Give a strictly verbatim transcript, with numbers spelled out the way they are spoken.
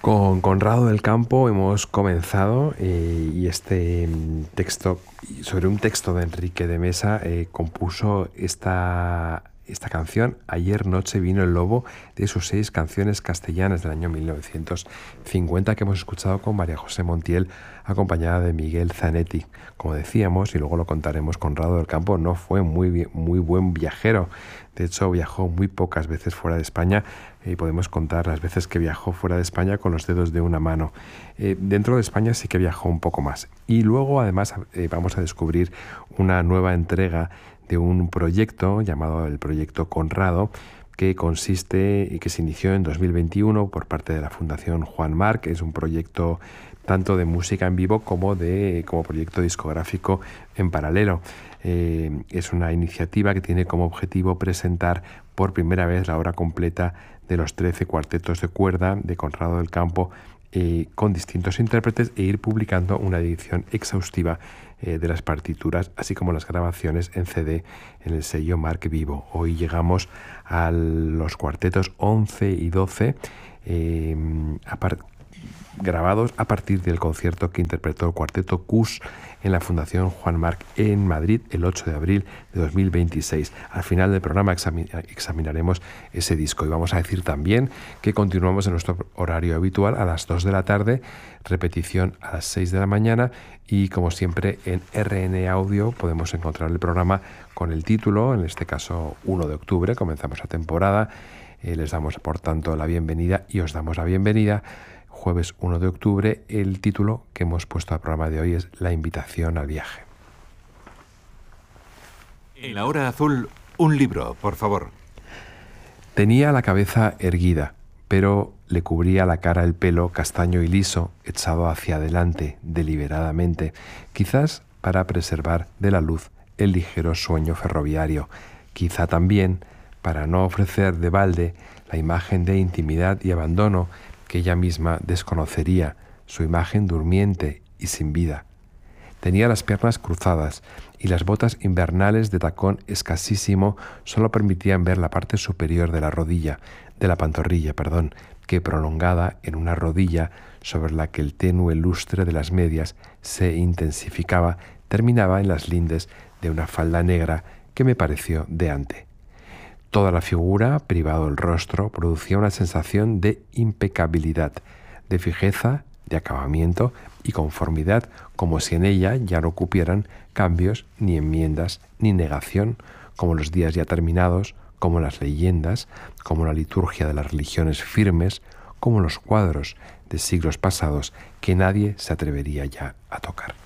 Con Conrado del Campo hemos comenzado eh, y este texto, sobre un texto de Enrique de Mesa, eh, compuso esta, esta canción, Ayer noche vino el lobo, de sus seis canciones castellanas del año mil novecientos cincuenta que hemos escuchado con María José Montiel, acompañada de Miguel Zanetti. Como decíamos, y luego lo contaremos, Conrado del Campo no fue muy, muy buen viajero. De hecho, viajó muy pocas veces fuera de España y podemos contar las veces que viajó fuera de España con los dedos de una mano. Eh, dentro de España sí que viajó un poco más. Y luego, además, eh, vamos a descubrir una nueva entrega de un proyecto llamado el Proyecto Conrado, que consiste y que se inició en dos mil veintiuno por parte de la Fundación Juan Marc. Es un proyecto tanto de música en vivo como de como proyecto discográfico en paralelo. Eh, es una iniciativa que tiene como objetivo presentar por primera vez la obra completa de los trece cuartetos de cuerda de Conrado del Campo, eh, con distintos intérpretes, e ir publicando una edición exhaustiva eh, de las partituras, así como las grabaciones en C D en el sello Marc Vivo. Hoy llegamos a los cuartetos once y doce, eh, a par- grabados a partir del concierto que interpretó el cuarteto Cus en la Fundación Juan Marc en Madrid el ocho de abril de dos mil veintiséis. Al final del programa examinaremos ese disco y vamos a decir también que continuamos en nuestro horario habitual a las dos de la tarde, repetición a las seis de la mañana, y como siempre en R N Audio podemos encontrar el programa con el título, en este caso uno de octubre, comenzamos la temporada. Eh, les damos por tanto la bienvenida y os damos la bienvenida. Jueves uno de octubre, el título que hemos puesto al programa de hoy es La invitación al viaje. En la hora azul, un libro, por favor. Tenía la cabeza erguida, pero le cubría la cara el pelo castaño y liso, echado hacia adelante deliberadamente, quizás para preservar de la luz el ligero sueño ferroviario, quizá también para no ofrecer de balde la imagen de intimidad y abandono que ella misma desconocería, su imagen durmiente y sin vida. Tenía las piernas cruzadas y las botas invernales de tacón escasísimo solo permitían ver la parte superior de la rodilla, de la pantorrilla, perdón, que prolongada en una rodilla sobre la que el tenue lustre de las medias se intensificaba, terminaba en las lindes de una falda negra que me pareció de ante. Toda la figura, privado el rostro, producía una sensación de impecabilidad, de fijeza, de acabamiento y conformidad, como si en ella ya no cupieran cambios, ni enmiendas, ni negación, como los días ya terminados, como las leyendas, como la liturgia de las religiones firmes, como los cuadros de siglos pasados que nadie se atrevería ya a tocar.